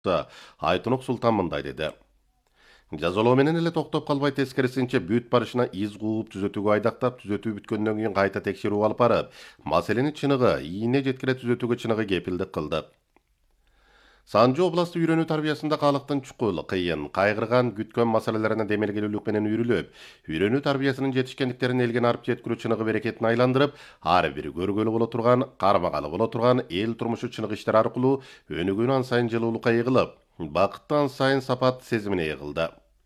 Айтынок Султан мындай деди. Жазалоо менен эле токтоп калбай, тескерисинче бүт барышына из кууп, түзөтүүгө айдактап, түзөтүү бүткөндөн кийин кайта текшерүү алып барып, маселени чыныгы, ийине жеткире түзөтүүгө чыныгы кепилдик кылды. Санжы областы үйрөнүү тарбиясында калктын чукул, кыйын, кайгырган, күткөн маселелерине демелгелүүлүк менен үйрүлүп, үйрөнүү тарбиясынын жетишкендиктерин элге арып жеткирүү чыныгы берекетин айландырып, ар бир көргөлү боло турган, кармагалы боло турган эл турмушу чыныгы иштер аркылуу өнүгүүнү ан сайын жылуулукка ыйгылып, бакытты ан сайын сапат сезимине ыйгылды.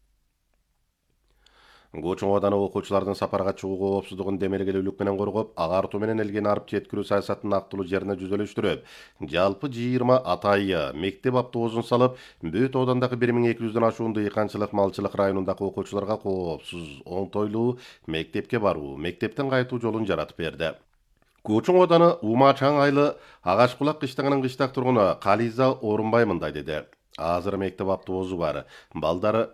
Кучун ооданы окуучулардын сапарга чыгуу коопсуздугун демелгелүүлүк менен коргоп, агартуу менен элгени арып жеткирүү саясатын актылуу жерине жүзөлүштүрүп, жалпы 20 атайы мектеп автобусун салып, бүт оодандагы 1200дөн ашуун дыйканчылык, малчылык районундагы окуучуларга коопсуз, оңтойлуу мектепке баруу, мектептен кайтуу жолун жаратып берди. Кучун ооданы Ума Чаң айлы Агаш кулак кыштагынын кыштак тургуну Кализа Орунбай мындай деди. Азыр мектеп автобусу бар. Балдары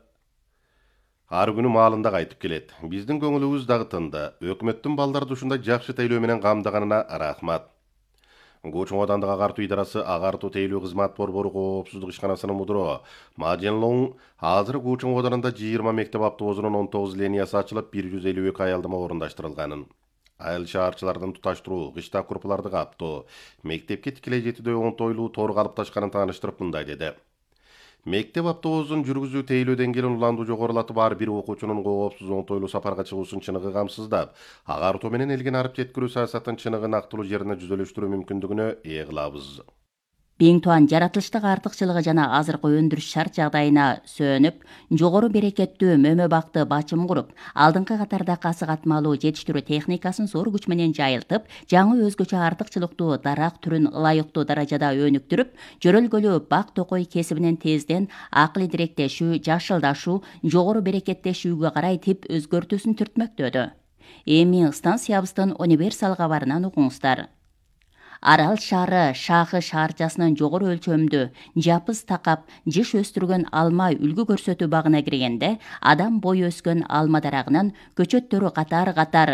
ар күнү маалында кайтып келет. Биздин көңүлүбүз дагы тынды. Өкмөттүн балдарды ушундай жакшы тейлөө менен камдаганына рахмат. Кучун оодандык агартуу идарасы агартуу тейлөө кызмат борбору коопсуздук ишканасынын мудуру Мажен Лоң азыр Кучун ооданында 20 мектеп автобусунун 19 линиясы ачылып, 152 аялдама орундаштырылганын. Айыл шаарчылардын туташтыруу, кыштак группаларды каптоо, мектепке тикелей жетүүдөй оңтойлуу тор калыпташканын тааныштырып мындай деди. Мектеп автобусун жүргүзүү тейлөө деңгээлин уланду жогорулатып, ар бир окуучунун коопсуз оңтойлуу сапарга чыгуусун чыныгы камсыздап, агартуу менен элгени арып жеткирүү саясатын чыныгы актылуу жерине жүзөлүштүрүү мүмкүндүгүнө ээ кылабыз. Биңтуан жаратылыштык артыкчылыгы жана азыркы өндүрүш шарт жагдайына сөөнүп, жогору берекеттүү мөмө бакты бачым куруп, алдыңкы катарда касы катмалуу жетиштирүү техникасын зор күч менен жайылтып, жаңы өзгөчө артыкчылыктуу дарак түрүн ылайыктуу даражада өнүктүрүп, жөрөлгөлүү бак токой кесибинен тезден акылый директешүү, жашылдашуу, жогору берекеттешүүгө карай тип өзгөртүүсүн түртмөктөдү. Эми станциябыздын универсал кабарынан угуңуздар. Арал шаары Шахы шаарчасынын жогору өлчөмдүү жапыз такап жыш өстүргөн алма үлгү көрсөтүү багына киргенде, адам бою өскөн алма дарагынан көчөттөрү катар-катар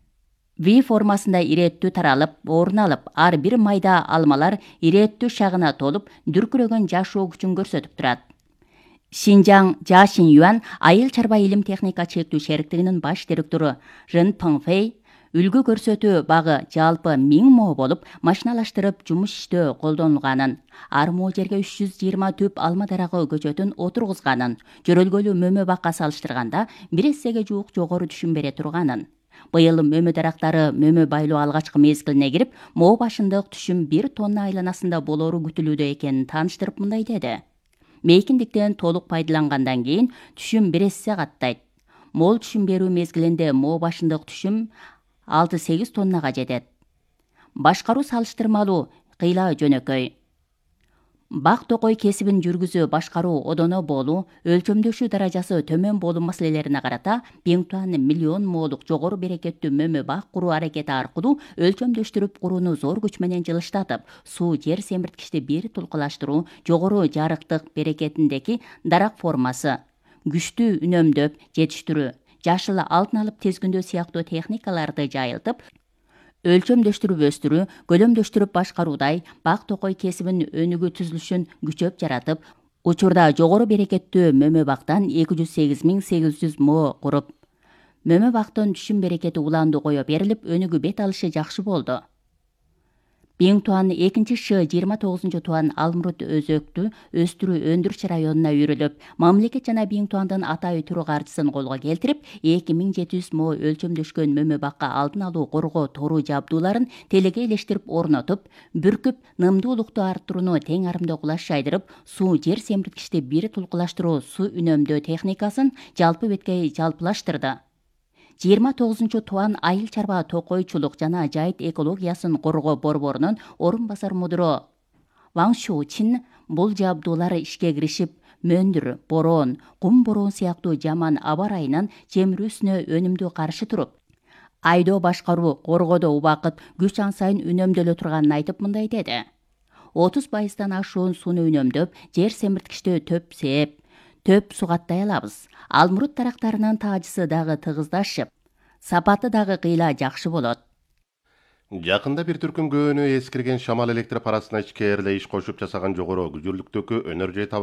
V формасында ирээттүү таралып, орун алып, ар бир майда алмалар ирээттүү шагына толуп, дүркүрөгөн жашоо күчүн көрсөтүп турат. Шинжаң Жашин Юан айыл чарба илим техника чектүү шериктигинин баш директору Рен Пыңфэй үлгү көрсөтүү багы жалпы 1000 мо болуп, машиналаштырып жумуш иштөө колдонулганын, ар мо жерге 320 түп алма дарагы көчөтүн отургузганын, жөрөлгөлүү мөмө бакка салыштырганда 1 эсеге жуук жогору түшүм бере турганын. Быйыл мөмө дарактары мөмө байлоо алгачкы мезгилине кирип, мо башындык түшүм 1 тонна айланасында болору күтүлүүдө экенин тааныштырып мындай деди. Мейкиндиктен толук пайдалангандан кийин түшүм 1 эсе каттайт. Мол түшүм берүү мезгилинде мо башындык түшүм 6-8 тоннага жетет. Башкаруу салыштырмалуу, кыйла жөнөкөй. Бак токой кесибин жүргүзүү, башкаруу одоно болуу, өлчөмдөшүү даражасы төмөн болуу маселелерине карата Биңтуан миллион молук жогору берекеттүү мөмө бак куруу аракети аркылуу өлчөмдөштүрүп курууну зор күч менен жылыштатып, суу жер семирткичти бир тулкулаштыруу, жогору жарыктык берекетиндеги дарак формасы, күчтүү үнөмдөп жетиштирүү, жашыл алтын алып тезгүндөө сыяктуу техникаларды жайылтып, өлчөмдөштүрүп өстүрүү, көлөмдөштүрүп башкаруудай бак токой кесибин өнүгүү түзүлүшүн күчөп жаратып, учурда жогору берекеттүү мөмө бактан 208.800 мо куруп, мөмө бактын түшүм берекети уланду кое берилип, өнүгүү бет алышы жакшы болду. Биңтуан 2-шы 29 туан Алмурут өзөктү өстүрүү өндүрүш районуна үйрүлүп, мамлекет жана Биңтуандын атайы түрү каржысын колго келтирип, 2700 мо өлчөмдөшкөн мөмө бакка алдын алуу коргоо тору жабдууларын телеге элештирип орнотуп, бүркүп, нымдуулукту арттырууну тең арымдуу кулаш жайдырып, суу жер семирткичти бир тулкулаштыруу, суу үнөмдөө техникасын жалпы бетке жалпылаштырды. 29 туан айыл чарба токойчулук жана жайыт экологиясын коргоо борборунун орун басар мудуру Ваң Шучин бул жабдуулар ишке киришип, мөндүр, бороон, кум бороон сыяктуу жаман аба ырайынын чемирүүсүнө өнүмдүү каршы туруп, айдоо башкаруу, коргоодо убакыт, күч ан сайын үнөмдөлө турганын айтып мындай деди. 30% ашуун сууну үнөмдөп, жер семирткичти төп сугаттай алабыз. Алмурут дарактарынын таажысы дагы тыгыздашып, сапаты дагы кыйла жакшы болот. Жакында бир түркүн көөнү эскирген шамал электр парасына ичкээрле иш кошуп жасаган жогору күчүрлүктөгү өнөр жай